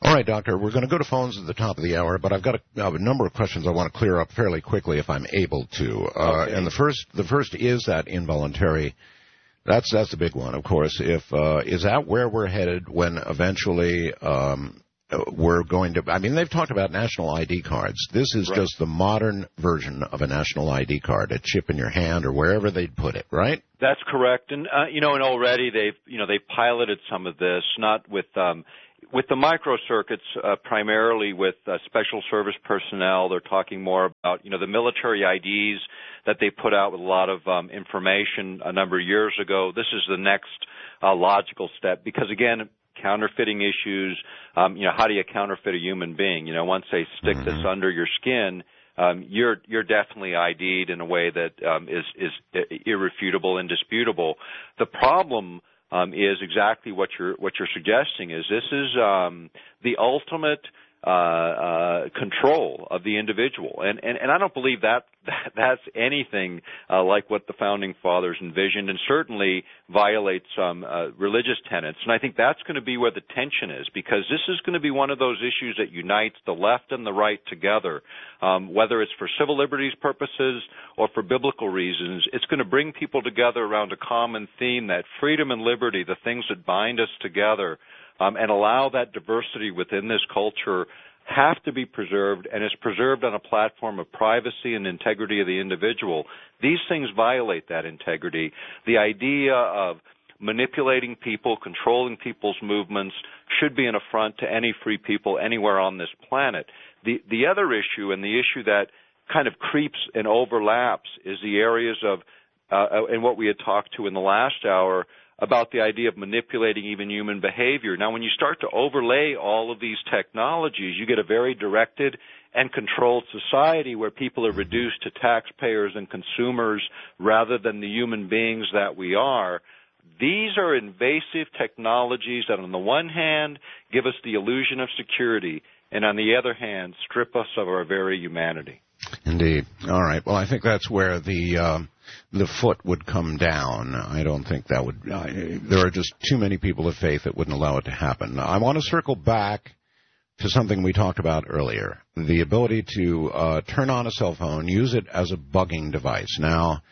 All right, Doctor, we're going to go to phones at the top of the hour, but I've got a number of questions I want to clear up fairly quickly if I'm able to. Okay. And the first is that involuntary. That's the big one, of course. Is that where we're headed when eventually we're going to? I mean, they've talked about national ID cards. This is just the modern version of a national ID card, a chip in your hand or wherever they'd put it, right? That's correct. And and already they've piloted some of this, not with the microcircuits, primarily with special service personnel. They're talking more about, the military IDs that they put out with a lot of information a number of years ago. This is the next logical step because, again, counterfeiting issues, how do you counterfeit a human being? Once they stick this under your skin, you're definitely ID'd in a way that is irrefutable, indisputable. The problem is exactly what you're suggesting. Is this is the ultimate control of the individual, and I don't believe that's anything like what the founding fathers envisioned, and certainly violates some religious tenets. And I think that's going to be where the tension is, because this is going to be one of those issues that unites the left and the right together, whether it's for civil liberties purposes or for biblical reasons. It's going to bring people together around a common theme, that freedom and liberty, the things that bind us together, and allow that diversity within this culture have to be preserved, and is preserved on a platform of privacy and integrity of the individual. These things violate that integrity. The idea of manipulating people, controlling people's movements, should be an affront to any free people anywhere on this planet. The other issue, and the issue that kind of creeps and overlaps, is the areas of, and what we had talked to in the last hour, about the idea of manipulating even human behavior. Now, when you start to overlay all of these technologies, you get a very directed and controlled society where people are reduced to taxpayers and consumers rather than the human beings that we are. These are invasive technologies that, on the one hand, give us the illusion of security, and on the other hand, strip us of our very humanity. Indeed. All right. Well, I think that's where the foot would come down. I don't think that would. There are just too many people of faith that wouldn't allow it to happen. I want to circle back to something we talked about earlier: the ability to turn on a cell phone, use it as a bugging device. Now,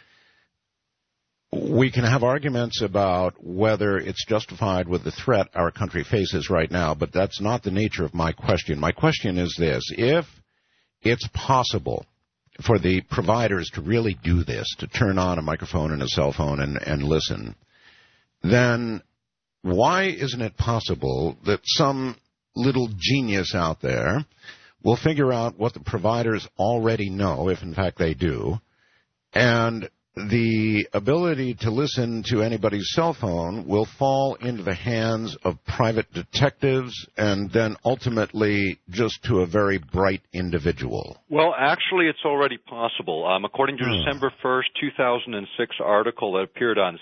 we can have arguments about whether it's justified with the threat our country faces right now, but that's not the nature of my question. My question is this: if it's possible for the providers to really do this, to turn on a microphone and a cell phone and listen, then why isn't it possible that some little genius out there will figure out what the providers already know, if in fact they do, and the ability to listen to anybody's cell phone will fall into the hands of private detectives and then ultimately just to a very bright individual? Well, actually, it's already possible. According to December 1st, 2006 article that appeared on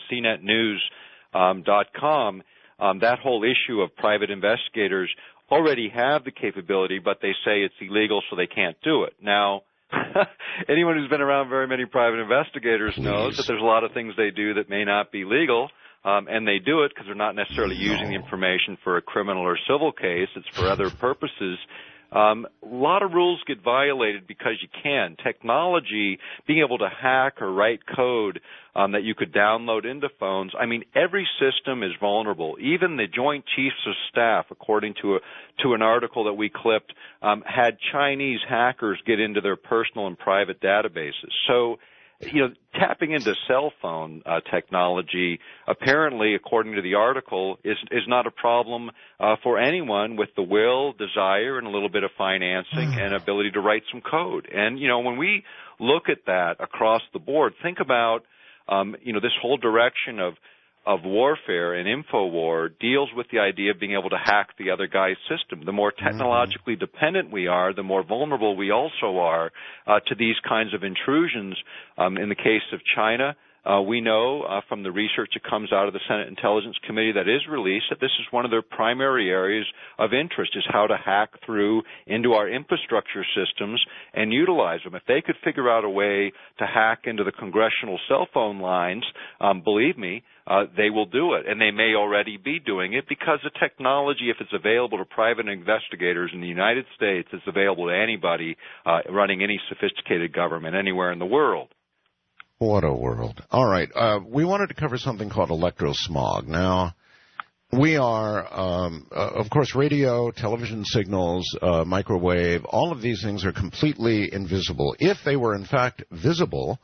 CNETnews.com, that whole issue of private investigators already have the capability, but they say it's illegal, so they can't do it. Now, anyone who's been around very many private investigators knows that there's a lot of things they do that may not be legal, and they do it because they're not necessarily using the information for a criminal or civil case. It's for other purposes. A lot of rules get violated because you can. Technology, being able to hack or write code that you could download into phones, I mean, every system is vulnerable. Even the Joint Chiefs of Staff, according to an article that we clipped, had Chinese hackers get into their personal and private databases. So, tapping into cell phone technology, apparently, according to the article, is not a problem for anyone with the will, desire, and a little bit of financing and ability to write some code. And, when we look at that across the board, think about, this whole direction of warfare and InfoWar deals with the idea of being able to hack the other guy's system. The more technologically dependent we are, the more vulnerable we also are to these kinds of intrusions. In the case of China, We know from the research that comes out of the Senate Intelligence Committee that is released that this is one of their primary areas of interest, is how to hack through into our infrastructure systems and utilize them. If they could figure out a way to hack into the congressional cell phone lines, believe me, they will do it, and they may already be doing it, because the technology, if it's available to private investigators in the United States, it's available to anybody running any sophisticated government anywhere in the world. What a world. All right. We wanted to cover something called electrosmog. Now, we are, of course, radio, television signals, microwave, all of these things are completely invisible. If they were, in fact, visible,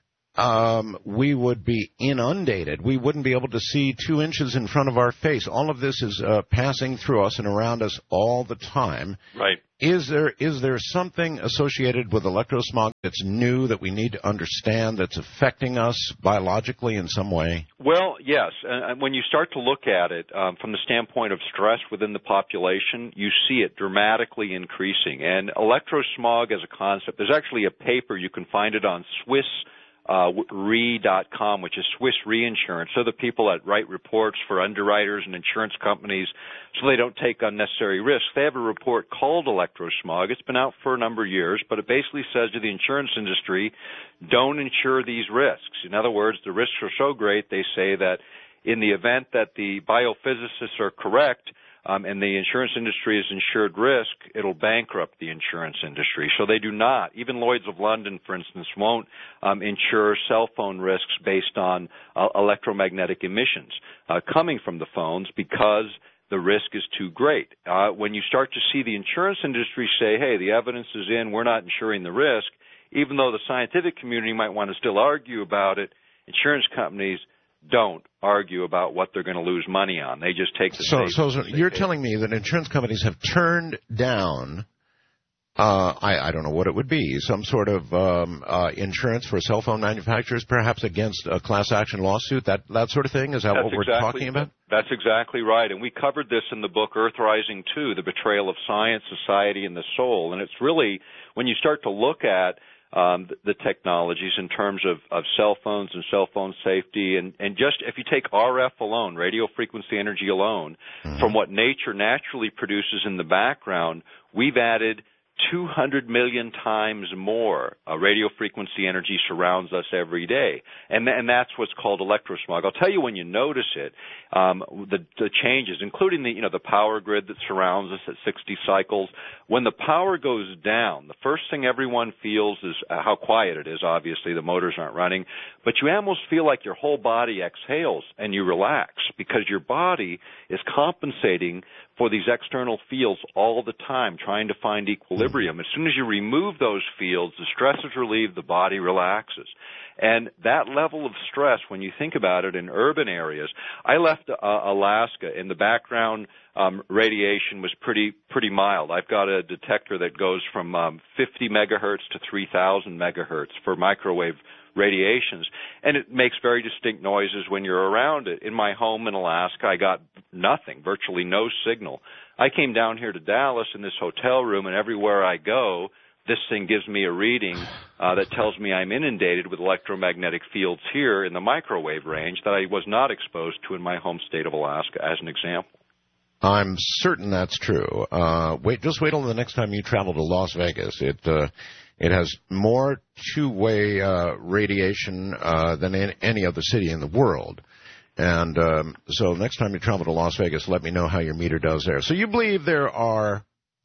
we would be inundated. We wouldn't be able to see 2 inches in front of our face. All of this is passing through us and around us all the time. Right. Is there something associated with electrosmog that's new that we need to understand that's affecting us biologically in some way? Well, yes. And when you start to look at it from the standpoint of stress within the population, you see it dramatically increasing. And electrosmog as a concept, there's actually a paper, you can find it on SwissRe.com, which is Swiss Reinsurance. So the people that write reports for underwriters and insurance companies so they don't take unnecessary risks. They have a report called Electrosmog. It's been out for a number of years, but it basically says to the insurance industry, don't insure these risks. In other words, the risks are so great, they say that in the event that the biophysicists are correct, and the insurance industry is insured risk, it'll bankrupt the insurance industry. So they do not. Even Lloyd's of London, for instance, won't insure cell phone risks based on electromagnetic emissions coming from the phones, because the risk is too great. When you start to see the insurance industry say, hey, the evidence is in, we're not insuring the risk, even though the scientific community might want to still argue about it, insurance companies don't argue about what they're going to lose money on. They just take the So you're telling me that insurance companies have turned down, I don't know what it would be, some sort of insurance for cell phone manufacturers, perhaps against a class action lawsuit, that sort of thing? Is that what we're talking about? That's exactly right. And we covered this in the book Earthrising 2, The Betrayal of Science, Society, and the Soul. And it's really, when you start to look at the technologies in terms of cell phones and cell phone safety, and just if you take RF alone, radio frequency energy alone, from what nature naturally produces in the background, we've added 200 million times more radio frequency energy surrounds us every day. And that's what's called electrosmog. I'll tell you when you notice it, the changes, including the power grid that surrounds us at 60 cycles. When the power goes down, the first thing everyone feels is how quiet it is. Obviously, the motors aren't running, but you almost feel like your whole body exhales and you relax, because your body is compensating for these external fields all the time, trying to find equilibrium. As soon as you remove those fields, the stress is relieved, the body relaxes. And that level of stress, when you think about it in urban areas, I left Alaska, and the background radiation was pretty mild. I've got a detector that goes from 50 megahertz to 3,000 megahertz for microwave radiations, and it makes very distinct noises when you're around it. In my home in Alaska, I got nothing, virtually no signal. I came down here to Dallas in this hotel room, and everywhere I go, this thing gives me a reading that tells me I'm inundated with electromagnetic fields here in the microwave range that I was not exposed to in my home state of Alaska, as an example. I'm certain that's true. Just wait till the next time you travel to Las Vegas. It has more two-way radiation than in any other city in the world. And so next time you travel to Las Vegas, let me know how your meter does there. So you believe there are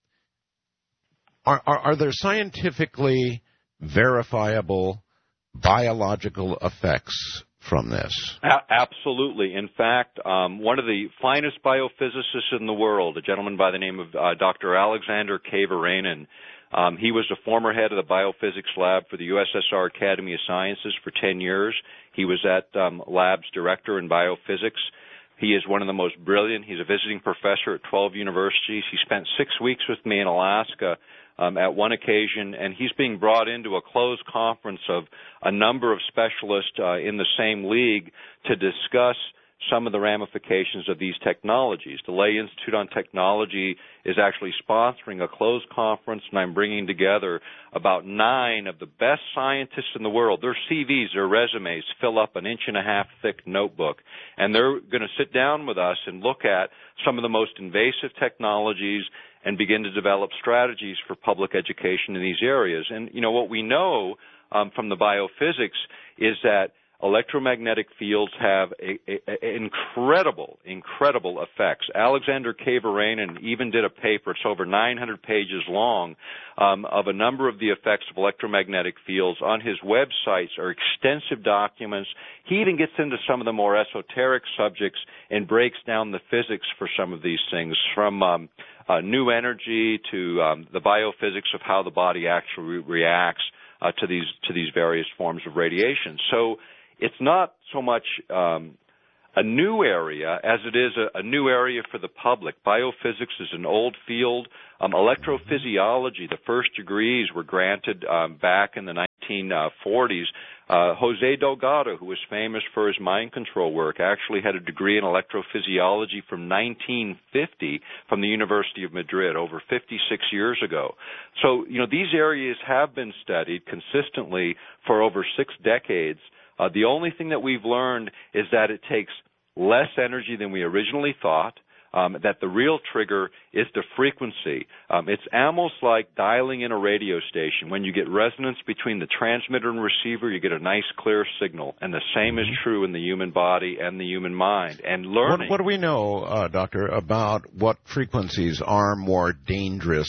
there scientifically verifiable biological effects from this? Absolutely. In fact, one of the finest biophysicists in the world, a gentleman by the name of Dr. Alexander Keverainen, he was the former head of the biophysics lab for the USSR Academy of Sciences for 10 years. He was at lab's director in biophysics. He is one of the most brilliant. He's a visiting professor at 12 universities. He spent 6 weeks with me in Alaska at one occasion, and he's being brought into a closed conference of a number of specialists in the same league to discuss some of the ramifications of these technologies. The Lay Institute on Technology is actually sponsoring a closed conference, and I'm bringing together about 9 of the best scientists in the world. Their CVs, their resumes fill up an 1.5-inch thick notebook, and they're going to sit down with us and look at some of the most invasive technologies and begin to develop strategies for public education in these areas. And, you know, what we know from the biophysics is that electromagnetic fields have incredible effects. Alexander Keverainen even did a paper, it's over 900 pages long, of a number of the effects of electromagnetic fields. On his websites are extensive documents. He even gets into some of the more esoteric subjects and breaks down the physics for some of these things, from new energy to the biophysics of how the body actually reacts to these various forms of radiation. So it's not so much a new area as it is a new area for the public. Biophysics is an old field. Electrophysiology, the first degrees were granted back in the 1940s. Jose Delgado, who was famous for his mind control work, actually had a degree in electrophysiology from 1950 from the University of Madrid, over 56 years ago. So, you know, these areas have been studied consistently for over 6 decades. The only thing that we've learned is that it takes less energy than we originally thought, that the real trigger is the frequency. It's almost like dialing in a radio station. When you get resonance between the transmitter and receiver, you get a nice, clear signal. And the same is true in the human body and the human mind. And learning. What do we know, Doctor, about what frequencies are more dangerous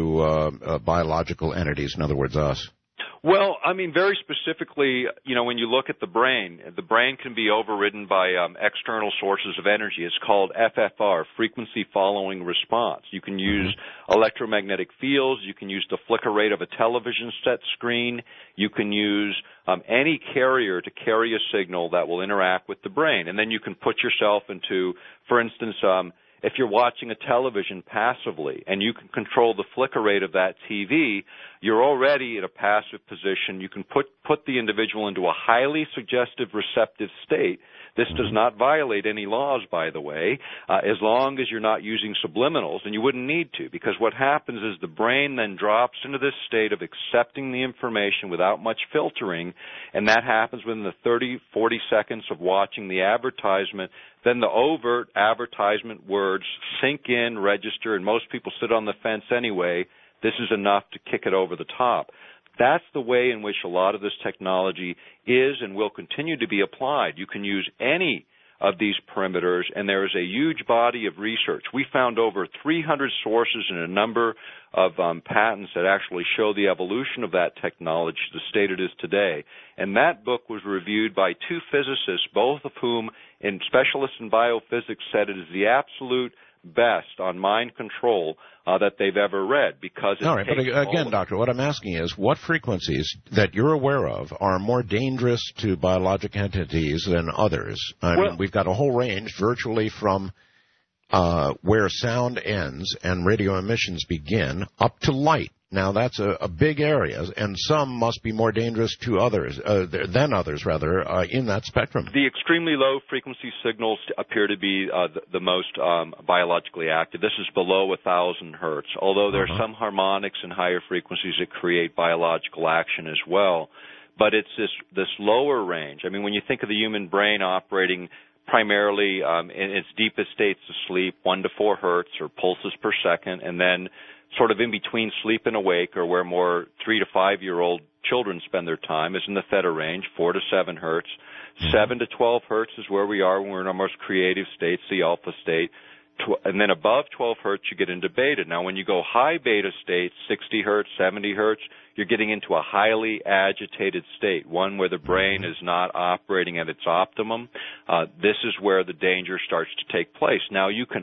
to biological entities, in other words, us? Well, I mean, very specifically, you know, when you look at the brain can be overridden by external sources of energy. It's called FFR, frequency following response. You can use electromagnetic fields. You can use the flicker rate of a television set screen. You can use any carrier to carry a signal that will interact with the brain. And then you can put yourself into, for instance, if you're watching a television passively and you can control the flicker rate of that TV, you're already in a passive position. You can put the individual into a highly suggestive receptive state. This does not violate any laws, by the way, as long as you're not using subliminals, and you wouldn't need to, because what happens is the brain then drops into this state of accepting the information without much filtering, and that happens within the 30, 40 seconds of watching the advertisement. Then the overt advertisement words sink in, register, and most people sit on the fence anyway. This is enough to kick it over the top. That's the way in which a lot of this technology is and will continue to be applied. You can use any of these perimeters, and there is a huge body of research. We found over 300 sources and a number of patents that actually show the evolution of that technology to the state it is today. And that book was reviewed by 2 physicists, both of whom, and specialists in biophysics, said it is the absolute best on mind control that they've ever read, because it all right, but again, Doctor, what I'm asking is what frequencies that you're aware of are more dangerous to biologic entities than others? I mean, we've got a whole range virtually from where sound ends and radio emissions begin up to light. Now, that's a big area, and some must be more dangerous to others than others, in that spectrum. The extremely low frequency signals appear to be the most biologically active. This is below 1,000 hertz, although there are some harmonics and higher frequencies that create biological action as well. But it's this lower range. I mean, when you think of the human brain operating primarily in its deepest states of sleep, 1 to 4 hertz or pulses per second, and then sort of in between sleep and awake, or where more 3 to 5 year old children spend their time, is in the theta range, 4 to 7 hertz. 7 to 12 hertz is where we are when we're in our most creative states, the alpha state. And then above 12 hertz, you get into beta. Now, when you go high beta states, 60 hertz, 70 hertz, you're getting into a highly agitated state, one where the brain is not operating at its optimum. This is where the danger starts to take place. Now, you can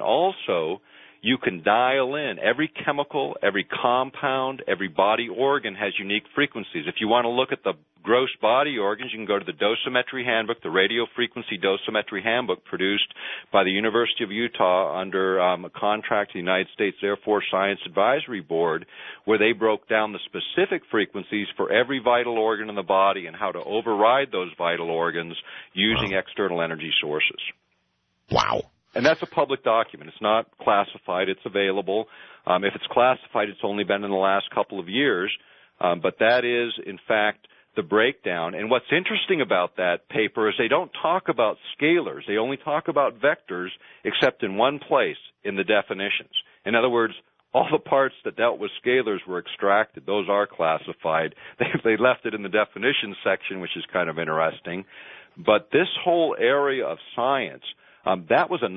dial in every chemical, every compound, every body organ has unique frequencies. If you want to look at the gross body organs, you can go to the dosimetry handbook, the radio frequency dosimetry handbook produced by the University of Utah under a contract to the United States Air Force Science Advisory Board, where they broke down the specific frequencies for every vital organ in the body and how to override those vital organs using external energy sources. Wow. And that's a public document. It's not classified. It's available. If it's classified, it's only been in the last couple of years. But that is, in fact, the breakdown. And what's interesting about that paper is they don't talk about scalars. They only talk about vectors, except in one place in the definitions. In other words, all the parts that dealt with scalars were extracted. Those are classified. They left it in the definitions section, which is kind of interesting. But this whole area of science, that was a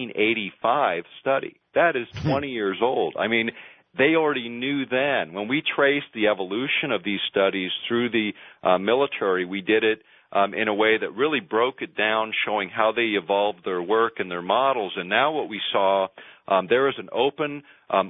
1985 study. That is 20 years old. I mean, they already knew then. When we traced the evolution of these studies through the military, we did it in a way that really broke it down, showing how they evolved their work and their models. And now what we saw, there is an open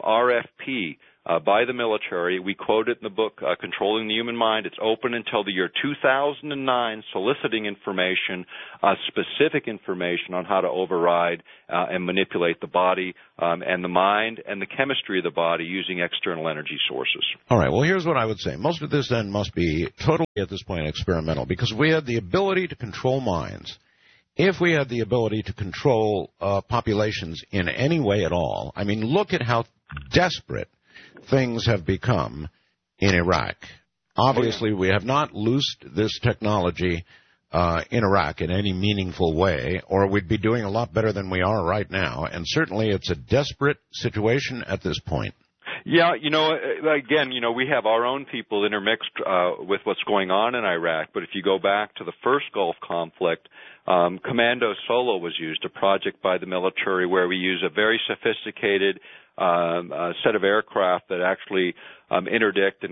RFP by the military. We quote it in the book, Controlling the Human Mind. It's open until the year 2009, soliciting information, specific information on how to override and manipulate the body and the mind and the chemistry of the body using external energy sources. All right, well, here's what I would say. Most of this then must be totally, at this point, experimental, because we had the ability to control minds. If we had the ability to control populations in any way at all, I mean, look at how desperate things have become in Iraq. Obviously, we have not loosed this technology in Iraq in any meaningful way, or we'd be doing a lot better than we are right now. And certainly it's a desperate situation at this point. Yeah, again, we have our own people intermixed with what's going on in Iraq. But if you go back to the first Gulf conflict, Commando Solo was used, a project by the military where we use a very sophisticated set of aircraft that actually interdict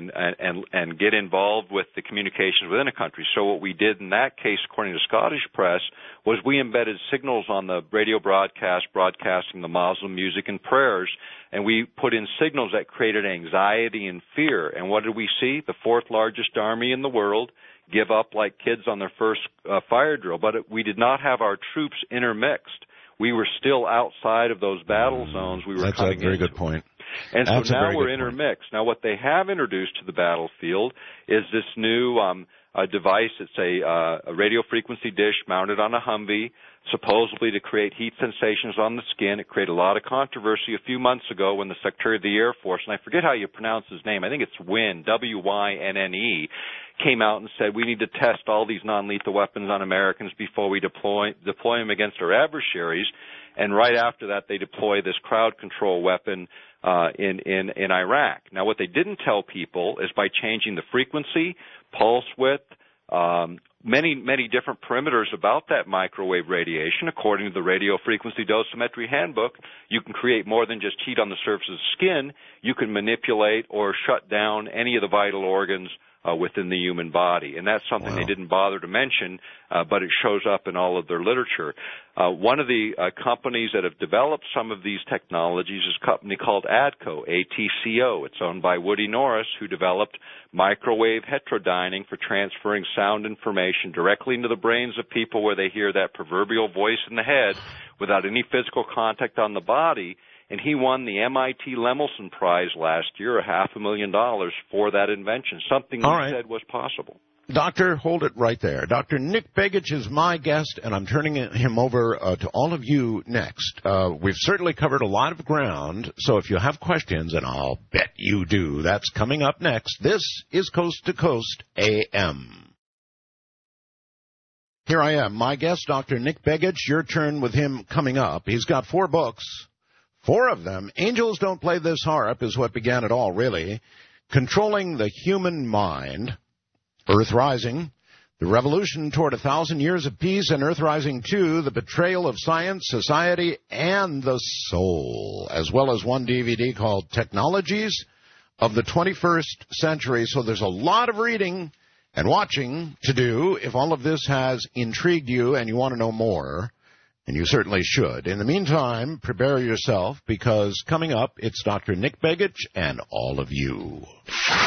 and get involved with the communications within a country. So what we did in that case, according to Scottish press, was we embedded signals on the radio broadcast, broadcasting the Muslim music and prayers, and we put in signals that created anxiety and fear. And what did we see? The fourth largest army in the world give up like kids on their first fire drill. But we did not have our troops intermixed. We were still outside of those battle zones. We were That's a very good point. And so now we're intermixed. Now what they have introduced to the battlefield is this new device. It's a radio frequency dish mounted on a Humvee, supposedly to create heat sensations on the skin. It created a lot of controversy a few months ago when the Secretary of the Air Force, and I forget how you pronounce his name, I think it's Wynne, W-Y-N-N-E, came out and said we need to test all these non-lethal weapons on Americans before we deploy them against our adversaries. And right after that, they deploy this crowd control weapon in Iraq. Now, what they didn't tell people is by changing the frequency, pulse width, many different perimeters about that microwave radiation. According to the Radio Frequency Dosimetry Handbook, you can create more than just heat on the surface of the skin. You can manipulate or shut down any of the vital organs within the human body. And that's something they didn't bother to mention, but it shows up in all of their literature. One of the companies that have developed some of these technologies is a company called ATCO, A-T-C-O. It's owned by Woody Norris, who developed microwave heterodyning for transferring sound information directly into the brains of people where they hear that proverbial voice in the head without any physical contact on the body. And he won the MIT Lemelson Prize last year, $500,000 for that invention, something he said was possible. Doctor, hold it right there. Dr. Nick Begich is my guest, and I'm turning him over to all of you next. We've certainly covered a lot of ground, so if you have questions, and I'll bet you do, that's coming up next. This is Coast to Coast AM. Here I am, my guest, Dr. Nick Begich. Your turn with him coming up. He's got 4 books. 4 of them. Angels Don't Play This Harp is what began it all, really. Controlling the Human Mind, Earth Rising, The Revolution Toward 1,000 Years of Peace, and Earth Rising 2, The Betrayal of Science, Society, and the Soul, as well as one DVD called Technologies of the 21st Century. So there's a lot of reading and watching to do if all of this has intrigued you and you want to know more. And you certainly should. In the meantime, prepare yourself, because coming up, it's Dr. Nick Begich and all of you.